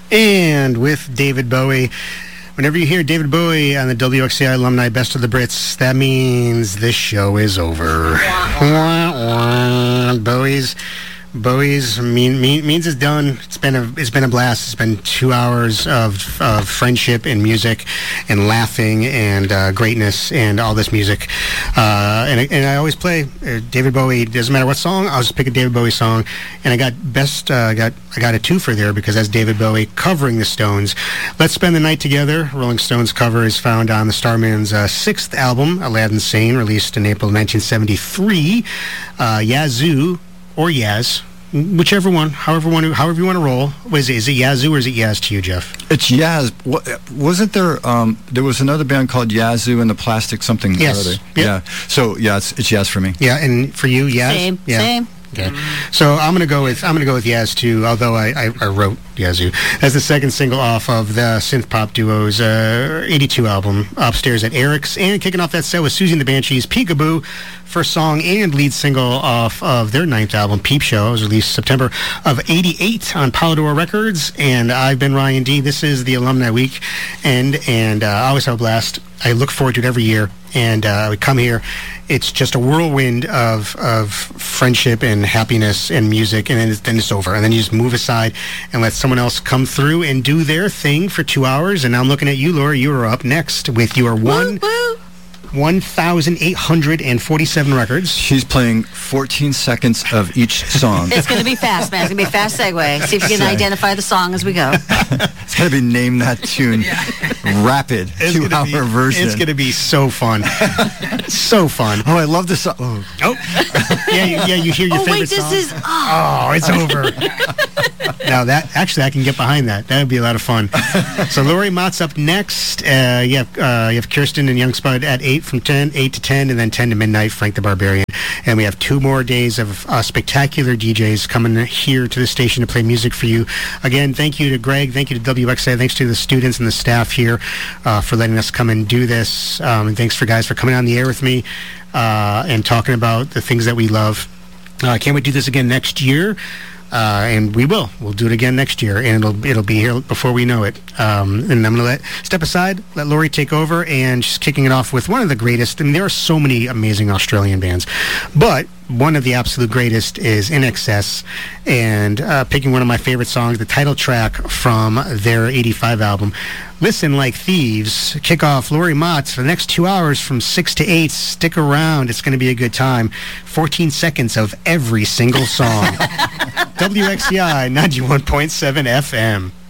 And with David Bowie, whenever you hear David Bowie on the WXCI Alumni Best of the Brits, that means this show is over. Bowie's means it's done. It's been a blast. It's been 2 hours of friendship and music and laughing and greatness and all this music. And I always play David Bowie. Doesn't matter what song. I'll just pick a David Bowie song. And I got I got a twofer there because that's David Bowie covering the Stones. Let's Spend the Night Together. Rolling Stones cover is found on the Starman's sixth album, Aladdin Sane, released in April 1973. Yazoo. Or Yaz, whichever one, however you want to roll. Is it Yazoo or is it Yaz to you, Jeff? It's Yaz. Wasn't there? There was another band called Yazoo and the Plastic something. Yes. Yep. Yeah. So yeah, it's Yaz for me. Yeah, and for you, Yaz. Same. Okay. So I'm gonna go with Yaz too. Although I wrote Yazoo as the second single off of the synth pop duo's 82 album, Upstairs at Eric's, and kicking off that set was Susie and the Banshees, Peekaboo, first song and lead single off of their ninth album, Peep Show. It was released September of '88 on Polydor Records. And I've been Ryan D. This is the Alumni Week, and I always have a blast. I look forward to it every year, and we come here. It's just a whirlwind of friendship and happiness and music, and then it's over. And then you just move aside and let someone else come through and do their thing for 2 hours. And now I'm looking at you, Laura. You are up next with your 1,847 records. She's playing 14 seconds of each song. It's going to be fast, man. It's going to be a fast segue. See if you can identify the song as we go. It's going to be Name That Tune. Rapid 2 hour version. It's going to be so fun. So fun. Oh, I love this song. Oh. Yeah, you hear your favorite song. It's over. Now I can get behind that. That would be a lot of fun. So Lori Mott's up next. You have Kirsten and Young Spud at 8 to 10, and then 10 to midnight, Frank the Barbarian. And we have 2 more days of spectacular DJs coming here to the station to play music for you. Again, thank you to Greg. Thank you to WXA. Thanks to the students and the staff here for letting us come and do this. And thanks for coming on the air with me and talking about the things that we love. I can't wait to do this again next year. And we'll do it again next year, and it'll be here before we know it. And I'm going to step aside, let Lori take over, and she's kicking it off with one of the greatest. I mean, there are so many amazing Australian bands, but one of the absolute greatest is INXS, and picking one of my favorite songs, the title track from their 85 album, Listen Like Thieves. Kick off Lori Mott for the next 2 hours from 6 to 8. Stick around. It's going to be a good time. 14 seconds of every single song. WXCI 91.7 FM.